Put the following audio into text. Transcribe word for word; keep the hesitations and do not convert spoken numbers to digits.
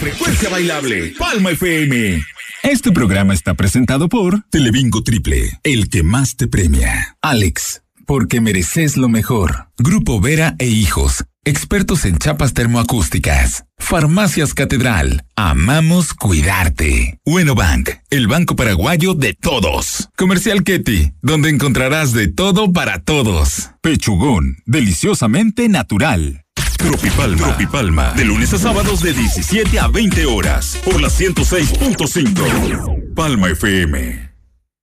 frecuencia bailable. Palma F M. Este programa está presentado por Telebingo Triple, el que más te premia. Alex, porque mereces lo mejor. Grupo Vera e Hijos, expertos en chapas termoacústicas. Farmacias Catedral, amamos cuidarte. Bueno Bank, el banco paraguayo de todos. Comercial Ketty, donde encontrarás de todo para todos. Pechugón, deliciosamente natural. Tropipalma. Tropipalma. De lunes a sábados de diecisiete a veinte horas. Por la ciento seis punto cinco. Palma F M.